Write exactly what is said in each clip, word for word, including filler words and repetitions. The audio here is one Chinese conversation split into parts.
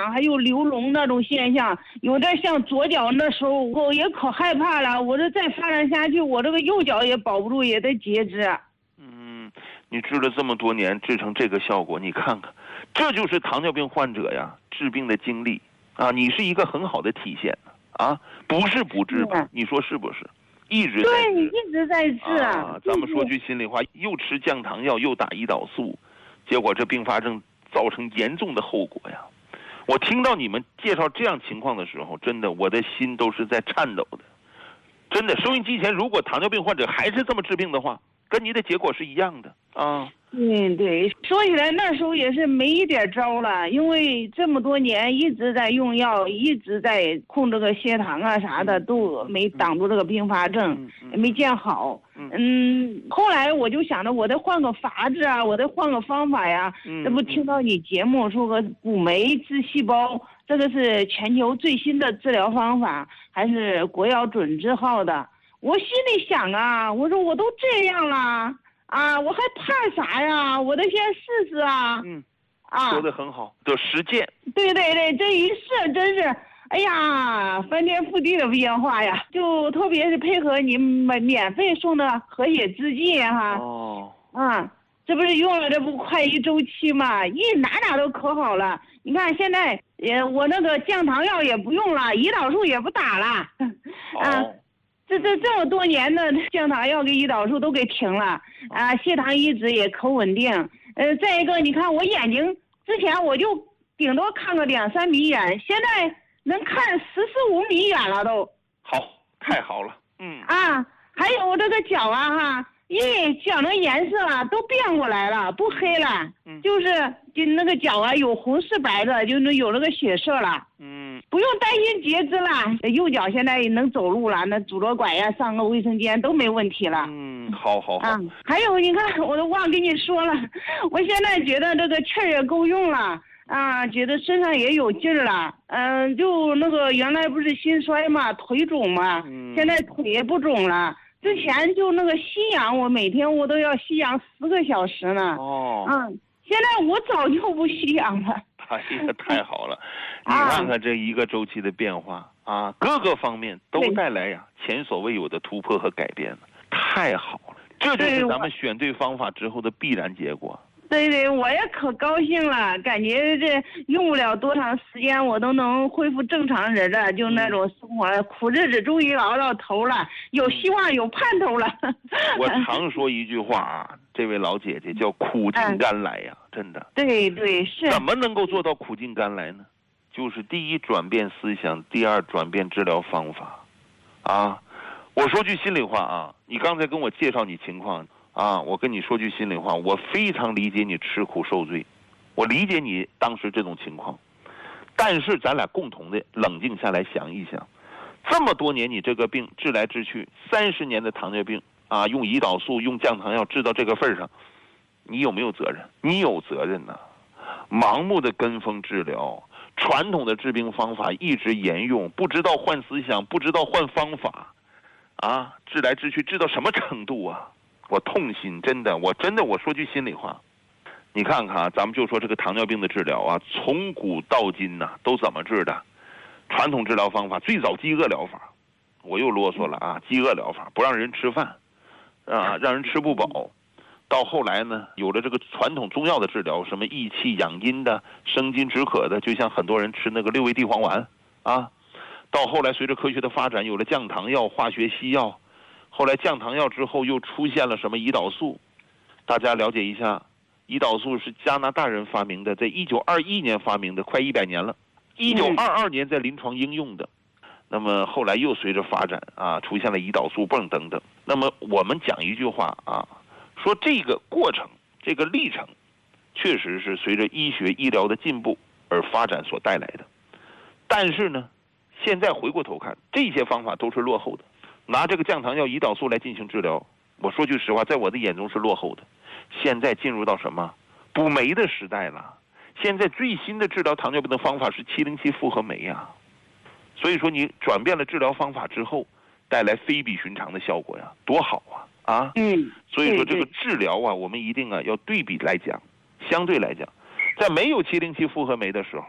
啊，还有流脓那种现象，有点像左脚那时候我也可害怕了，我这再发展下去，我这个右脚也保不住，也得截肢。 嗯，你治了这么多年，治成这个效果，你看看，这就是糖尿病患者呀治病的经历啊！你是一个很好的体现啊，不是不治吧？你说是不是？一直在治， 对，一直在治啊！咱们说句心里话，又吃降糖药，又打胰岛素，结果这并发症造成严重的后果呀！我听到你们介绍这样情况的时候，真的我的心都是在颤抖的。真的，收音机前如果糖尿病患者还是这么治病的话，跟你的结果是一样的啊。 对对，说起来那时候也是没一点招了，因为这么多年一直在用药，一直在控制个血糖啊啥的，都没挡住这个并发症，也没见好。嗯，后来我就想着我得换个法子啊，我得换个方法呀。这不听到你节目说个骨酶治细胞，这个是全球最新的治疗方法，还是国药准字号的。我心里想啊，我说我都这样了。啊，我还怕啥呀？我得先试试啊！ 嗯， 啊， 说得很好，就实践。 对对对，这一试真是，哎呀，翻天覆地的变化呀！就特别是配合你们免费送的和血制剂哈。 哦。 啊，这不是用了这不快一周期嘛？一哪哪都可好了。你看现在，也我那个降糖药也不用了，胰岛素也不打了。啊。 哦。 这这这么多年的降糖药跟胰岛素都给停了啊，血糖一直也可稳定。呃，再一个，你看我眼睛之前我就顶多看个两三米远，现在能看十四五米远了都。 好，太好了。嗯。 啊，还有我这个脚啊哈，因为脚的颜色啊都变过来了，不黑了， 嗯、 就是就那个脚啊有红是白的，就那有那个血色了。 嗯。 不用担心截肢了，右脚现在能走路了，那拄着拐呀，上个卫生间都没问题了。 嗯，好好好。啊， 还有你看，我都忘跟你说了，我现在觉得这个气儿也够用了啊，觉得身上也有劲儿了。嗯、呃，就那个原来不是心衰嘛，腿肿嘛，嗯、现在腿也不肿了。之前就那个吸氧，我每天我都要吸氧十个小时呢。 哦。 嗯，现在我早就不吸氧了。 哎呀，太好了！你看看这一个周期的变化啊，各个方面都带来呀前所未有的突破和改变了，太好了！这就是咱们选对方法之后的必然结果。 对对，我也可高兴了，感觉这用不了多长时间，我都能恢复正常人了，就那种生活，嗯、苦日子终于熬到头了，有希望，有盼头了。 我常说一句话啊，这位老姐姐叫苦尽甘来呀，嗯、真的。 对对是。 怎么能够做到苦尽甘来呢？就是第一转变思想，第二转变治疗方法，啊，我说句心里话啊，你刚才跟我介绍你情况。啊，我跟你说句心里话，我非常理解你吃苦受罪，我理解你当时这种情况，但是咱俩共同的冷静下来想一想，这么多年你这个病治来治去，三十年的糖尿病啊，用胰岛素用降糖药治到这个份上，你有没有责任？你有责任呐、啊！盲目的跟风治疗，传统的治病方法一直沿用，不知道换思想，不知道换方法，啊，治来治去治到什么程度啊？我痛心，真的，我真的，我说句心里话，你看看啊，咱们就说这个糖尿病的治疗啊，从古到今呐、啊，都怎么治的？传统治疗方法最早饥饿疗法，我又啰嗦了啊，饥饿疗法不让人吃饭，啊，让人吃不饱。到后来呢，有了这个传统中药的治疗，什么益气养阴的、生津止渴的，就像很多人吃那个六味地黄丸啊。到后来随着科学的发展，有了降糖药、化学西药。后来降糖药之后又出现了什么胰岛素，大家了解一下，胰岛素是加拿大人发明的，在一九二一年发明的，快一百年了，一九二二年在临床应用的。那么后来又随着发展啊，出现了胰岛素泵等等。那么我们讲一句话啊，说这个过程，这个历程，确实是随着医学医疗的进步而发展所带来的。但是呢，现在回过头看，这些方法都是落后的。拿这个降糖药、胰岛素来进行治疗，我说句实话，在我的眼中是落后的。现在进入到什么补酶的时代了？现在最新的治疗糖尿病的方法是七零七复合酶呀、啊。所以说，你转变了治疗方法之后，带来非比寻常的效果呀，多好啊！啊， 嗯， 所以说这个治疗啊，我们一定啊要对比来讲，相对来讲，在没有七零七复合酶的时候，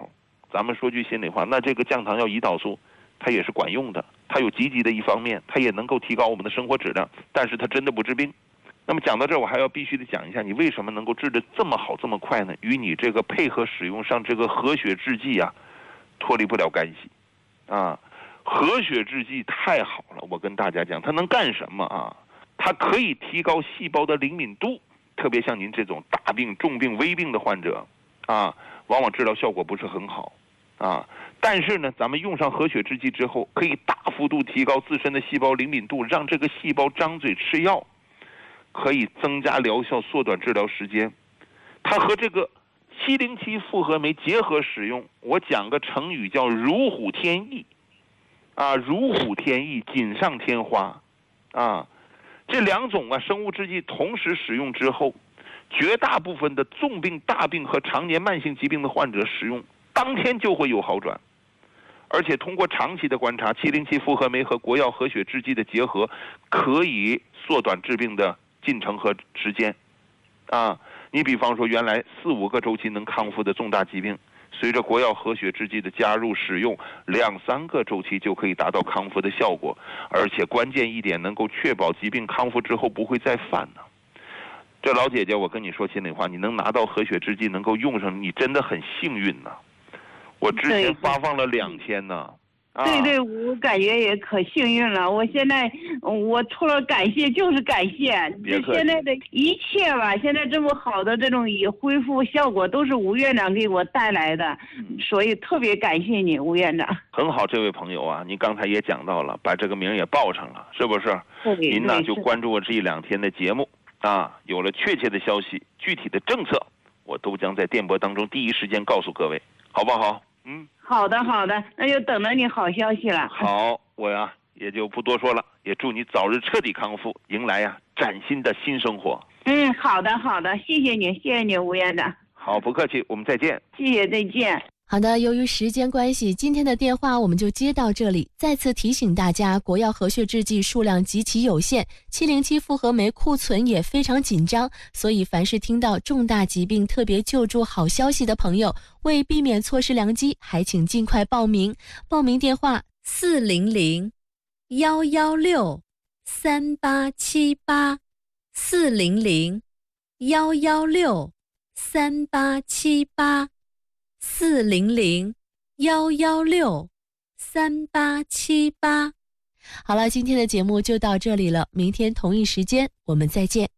咱们说句心里话，那这个降糖药胰岛素它也是管用的，它有积极的一方面，它也能够提高我们的生活质量，但是它真的不治病。那么讲到这儿，我还要必须得讲一下，你为什么能够治得这么好这么快呢？与你这个配合使用上这个活血制剂啊脱离不了干系啊。活血制剂太好了，我跟大家讲，它能干什么啊？它可以提高细胞的灵敏度，特别像您这种大病、重病、危病的患者啊，往往治疗效果不是很好啊。但是呢，咱们用上活血制剂之后，可以大幅度提高自身的细胞灵敏度，让这个细胞张嘴吃药，可以增加疗效，缩短治疗时间。它和这个七零七复合酶结合使用，我讲个成语叫如虎添翼啊，如虎添翼，锦上添花啊。这两种啊生物制剂同时使用之后，绝大部分的重病、大病和常年慢性疾病的患者使用当天就会有好转。而且通过长期的观察，七零七复合酶和国药活血制剂的结合，可以缩短治病的进程和时间啊。你比方说原来四五个周期能康复的重大疾病，随着国药活血制剂的加入使用，两三个周期就可以达到康复的效果，而且关键一点，能够确保疾病康复之后不会再犯呢。这老姐姐，我跟你说心里话，你能拿到活血制剂能够用上，你真的很幸运呐。我之前发放了两天呢。啊、 对对，我感觉也可幸运了。我现在，我除了感谢就是感谢。这现在的一切吧，现在这么好的这种恢复效果，都是吴院长给我带来的，所以特别感谢你，吴院长。 很好，这位朋友啊，您刚才也讲到了，把这个名也报上了，是不是？您呢就关注我这一两天的节目啊，有了确切的消息、具体的政策，我都将在电波当中第一时间告诉各位，好不好？嗯。 好的好的，那就等着你好消息了。 好，我呀也就不多说了，也祝你早日彻底康复，迎来呀崭新的新生活。 嗯，好的好的，谢谢你，谢谢你，吴院长。 好，不客气，我们再见。 谢谢，再见。 好的，由于时间关系，今天的电话我们就接到这里。再次提醒大家，国药活血制剂数量极其有限，七零七复合酶库存也非常紧张，所以凡是听到重大疾病特别救助好消息的朋友，为避免错失良机，还请尽快报名。报名电话四零零幺幺六三八七八四零零幺幺六三八七八。四零零幺幺六三八七八。好了，今天的节目就到这里了，明天同一时间我们再见。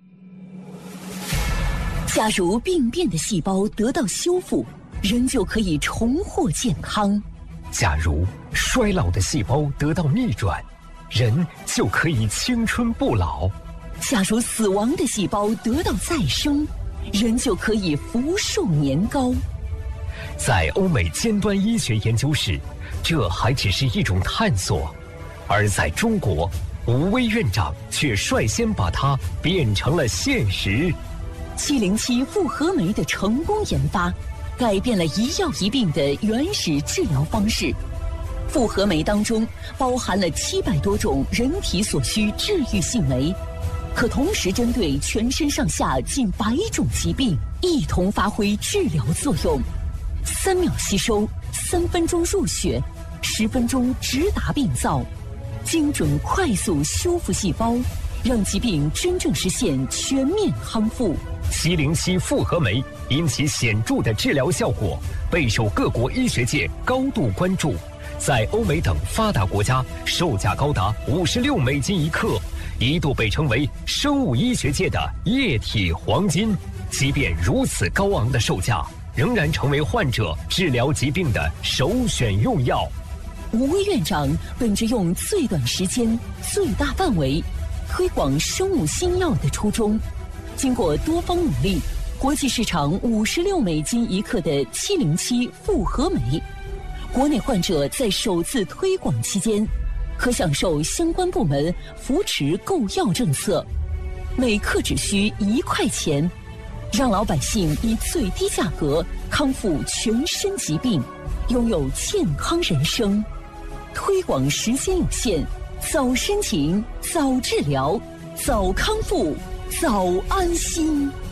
假如病变的细胞得到修复，人就可以重获健康； 假如衰老的细胞得到逆转，人就可以青春不老； 假如死亡的细胞得到再生，人就可以福寿年高。 在欧美尖端医学研究室，这还只是一种探索，而在中国，吴薇院长却率先把它变成了现实。 七零七复合酶的成功研发，改变了一药一病的原始治疗方式。复合酶当中包含了七百多种人体所需治愈性酶，可同时针对全身上下近百种疾病一同发挥治疗作用。三秒吸收，三分钟入血，十分钟直达病灶，精准快速修复细胞，让疾病真正实现全面康复。 七零七复合酶因其显著的治疗效果，备受各国医学界高度关注，在欧美等发达国家售价高达五十六美金一克，一度被称为生物医学界的液体黄金。即便如此高昂的售价，仍然成为患者治疗疾病的首选用药。 吴薇院长本着用最短时间、最大范围推广生物新药的初衷，经过多方努力，国际市场五十六美金一克的七零七复合酶，国内患者在首次推广期间，可享受相关部门扶持购药政策，每克只需一块钱。让老百姓以最低价格康复全身疾病，拥有健康人生。推广时间有限，早申请，早治疗，早康复，早安心。